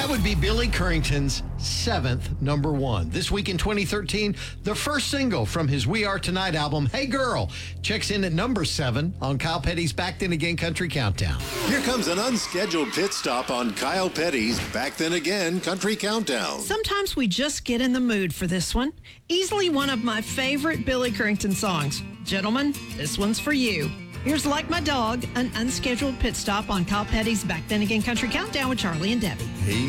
That would be Billy Currington's seventh number one. This week in 2013, the first single from his We Are Tonight album, Hey Girl, checks in at number 7 on Kyle Petty's Back Then Again Country Countdown. Here comes an unscheduled pit stop on Kyle Petty's Back Then Again Country Countdown. Sometimes we just get in the mood for this one. Easily one of my favorite Billy Currington songs. Gentlemen, this one's for you. Here's Like My Dog, an unscheduled pit stop on Kyle Petty's Back Then Again Country Countdown with Charlie and Debbie.